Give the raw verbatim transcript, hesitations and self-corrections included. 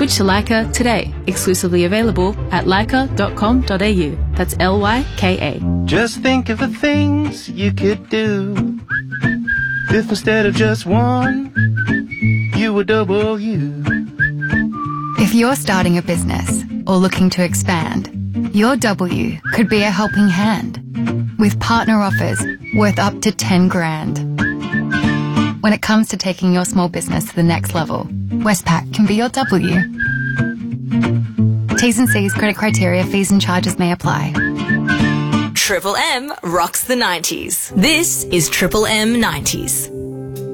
Switch to Lyca today. Exclusively available at lyca dot com dot a u. That's L Y K A. Just think of the things you could do if instead of just one, you were double you. If you're starting a business or looking to expand, your W could be a helping hand with partner offers worth up to ten grand. When it comes to taking your small business to the next level, Westpac can be your W. T's and C's, credit criteria, fees and charges may apply. Triple M rocks the nineties. This is Triple M nineties.